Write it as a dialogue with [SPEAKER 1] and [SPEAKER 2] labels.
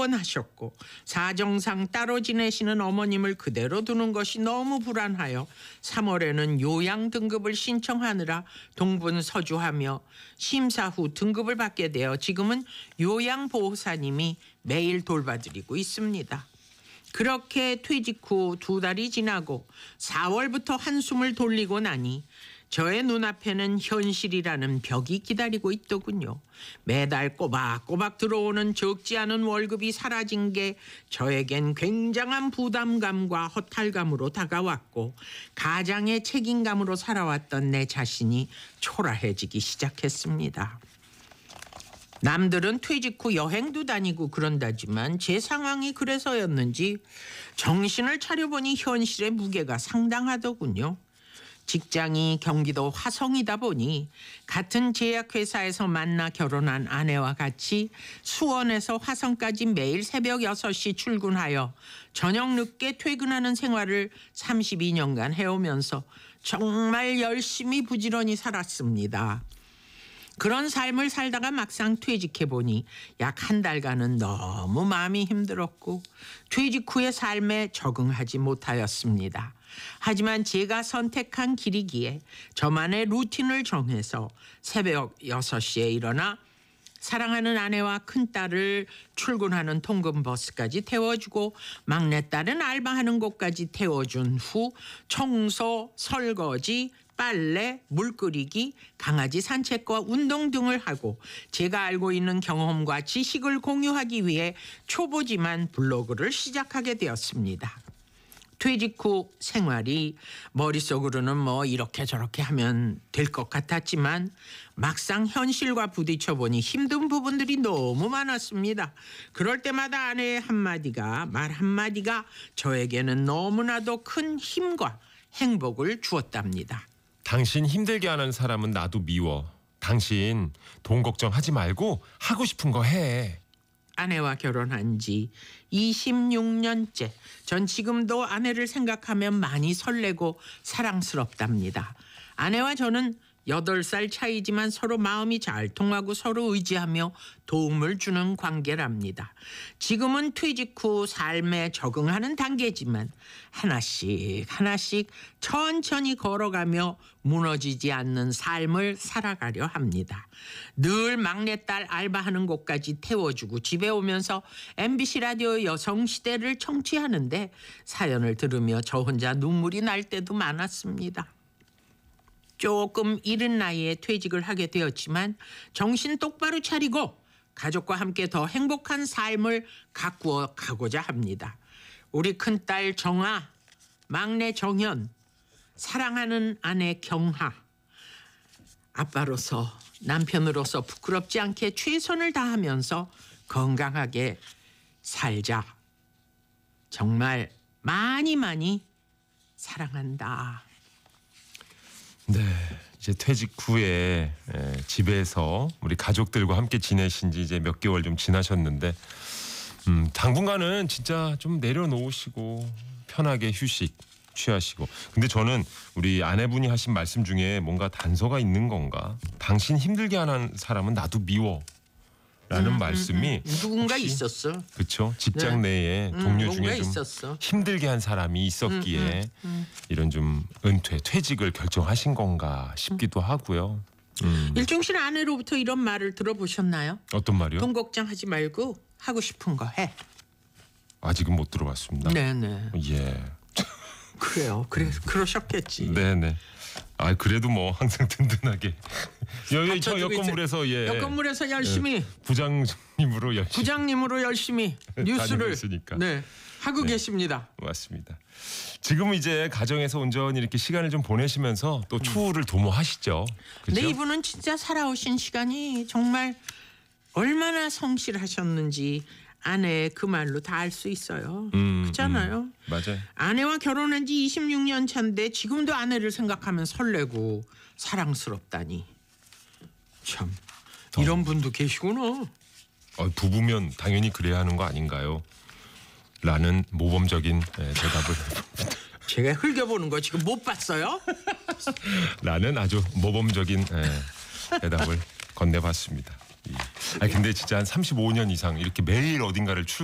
[SPEAKER 1] 이혼하셨고 사정상 따로 지내시는 어머님을 그대로 두는 것이 너무 불안하여 3월에는 요양 등급을 신청하느라 동분서주하며 심사 후 등급을 받게 되어 지금은 요양보호사님이 매일 돌봐드리고 있습니다. 그렇게 퇴직 후 2달이 지나고 4월부터 한숨을 돌리고 나니 저의 눈앞에는 현실이라는 벽이 기다리고 있더군요. 매달 꼬박꼬박 들어오는 적지 않은 월급이 사라진 게 저에겐 굉장한 부담감과 허탈감으로 다가왔고 가장의 책임감으로 살아왔던 내 자신이 초라해지기 시작했습니다. 남들은 퇴직 후 여행도 다니고 그런다지만 제 상황이 그래서였는지 정신을 차려보니 현실의 무게가 상당하더군요. 직장이 경기도 화성이다 보니 같은 제약회사에서 만나 결혼한 아내와 같이 수원에서 화성까지 매일 새벽 6시 출근하여 저녁 늦게 퇴근하는 생활을 32년간 해오면서 정말 열심히 부지런히 살았습니다. 그런 삶을 살다가 막상 퇴직해보니 약 1달간은 너무 마음이 힘들었고 퇴직 후의 삶에 적응하지 못하였습니다. 하지만 제가 선택한 길이기에 저만의 루틴을 정해서 새벽 6시에 일어나 사랑하는 아내와 큰딸을 출근하는 통근버스까지 태워주고 막내딸은 알바하는 곳까지 태워준 후 청소, 설거지, 빨래, 물 끓이기, 강아지 산책과 운동 등을 하고 제가 알고 있는 경험과 지식을 공유하기 위해 초보지만 블로그를 시작하게 되었습니다. 퇴직 후 생활이 머릿속으로는 뭐 이렇게 저렇게 하면 될 것 같았지만 막상 현실과 부딪혀 보니 힘든 부분들이 너무 많았습니다. 그럴 때마다 아내의 말 한마디가 저에게는 너무나도 큰 힘과 행복을 주었답니다.
[SPEAKER 2] 당신 힘들게 하는 사람은 나도 미워. 당신 돈 걱정하지 말고 하고 싶은 거 해.
[SPEAKER 1] 아내와 결혼한 지 26년째. 전 지금도 아내를 생각하면 많이 설레고 사랑스럽답니다. 아내와 저는 8살 차이지만 서로 마음이 잘 통하고 서로 의지하며 도움을 주는 관계랍니다. 지금은 퇴직 후 삶에 적응하는 단계지만 하나씩 천천히 걸어가며 무너지지 않는 삶을 살아가려 합니다. 늘 막내딸 알바하는 곳까지 태워주고 집에 오면서 MBC 라디오 여성시대를 청취하는데 사연을 들으며 저 혼자 눈물이 날 때도 많았습니다. 조금 이른 나이에 퇴직을 하게 되었지만 정신 똑바로 차리고 가족과 함께 더 행복한 삶을 가꾸어 가고자 합니다. 우리 큰딸 정아, 막내 정현, 사랑하는 아내 경하, 아빠로서 남편으로서 부끄럽지 않게 최선을 다하면서 건강하게 살자. 정말 많이 사랑한다.
[SPEAKER 2] 네, 이제 퇴직 후에 집에서 우리 가족들과 함께 지내신 지 이제 몇 개월 좀 지나셨는데 당분간은 진짜 좀 내려놓으시고 편하게 휴식 취하시고. 근데 저는 우리 아내분이 하신 말씀 중에 뭔가 단서가 있는 건가? 당신 힘들게 하는 사람은 나도 미워. 라는 말씀이
[SPEAKER 1] 누군가 있었어.
[SPEAKER 2] 그렇죠. 직장 내에 동료 중에 좀
[SPEAKER 1] 있었어.
[SPEAKER 2] 힘들게 한 사람이 있었기에 이런 좀 퇴직을 결정하신 건가 싶기도 하고요.
[SPEAKER 1] 일중 씨는 아내로부터 이런 말을 들어보셨나요?
[SPEAKER 2] 어떤 말이요?
[SPEAKER 1] 돈 걱정하지 말고 하고 싶은 거 해.
[SPEAKER 2] 아직은 못 들어봤습니다.
[SPEAKER 1] 네네.
[SPEAKER 2] 예.
[SPEAKER 1] 그래요. 그러셨겠지.
[SPEAKER 2] 네네. 아 그래도 뭐 항상 든든하게 저 여건물에서
[SPEAKER 1] 여건물에서 열심히
[SPEAKER 2] 부장님으로
[SPEAKER 1] 열심히 뉴스를 하고 계십니다.
[SPEAKER 2] 맞습니다. 지금 이제 가정에서 온전히 이렇게 시간을 좀 보내시면서 또 추후를 도모하시죠. 그렇죠?
[SPEAKER 1] 근데 이분은 진짜 살아오신 시간이 정말 얼마나 성실하셨는지 아내의 그 말로 다 알 수 있어요. 그렇잖아요.
[SPEAKER 2] 맞아요.
[SPEAKER 1] 아내와 결혼한 지 26년 차인데 지금도 아내를 생각하면 설레고 사랑스럽다니. 참 이런 분도 계시구나.
[SPEAKER 2] 부부면 당연히 그래야 하는 거 아닌가요? 라는 모범적인 대답을
[SPEAKER 1] 제가 흘겨보는 거 지금 못 봤어요?
[SPEAKER 2] 라는 아주 모범적인 대답을 건네봤습니다. 근데 진짜 한 35년 이상 이렇게 매일 어딘가를